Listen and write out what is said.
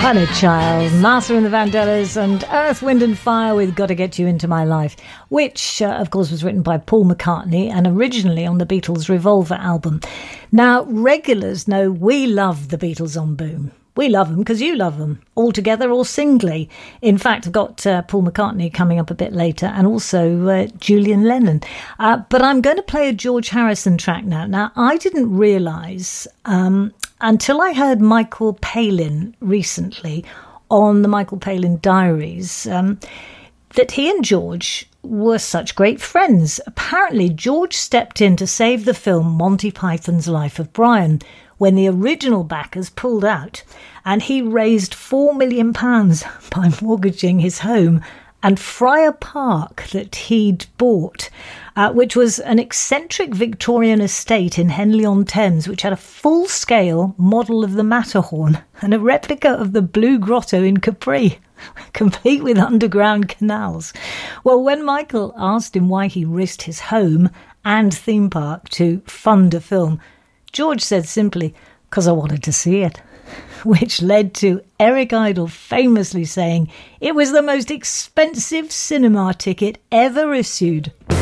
Planet Child, Martha and the Vandellas, and Earth, Wind and Fire with Gotta Get You Into My Life, which, of course, was written by Paul McCartney and originally on the Beatles' Revolver album. Now, regulars know we love the Beatles on Boom. We love them because you love them, all together or singly. In fact, I've got Paul McCartney coming up a bit later, and also Julian Lennon. But I'm going to play a George Harrison track now. Now, I didn't realise until I heard Michael Palin recently on the Michael Palin Diaries that he and George were such great friends. Apparently, George stepped in to save the film Monty Python's Life of Brian when the original backers pulled out, and he raised £4 million by mortgaging his home and Friar Park that he'd bought, which was an eccentric Victorian estate in Henley-on-Thames, which had a full-scale model of the Matterhorn and a replica of the Blue Grotto in Capri, complete with underground canals. Well, when Michael asked him why he risked his home and theme park to fund a film, George said simply, "'Cause I wanted to see it," which led to Eric Idle famously saying it was the most expensive cinema ticket ever issued.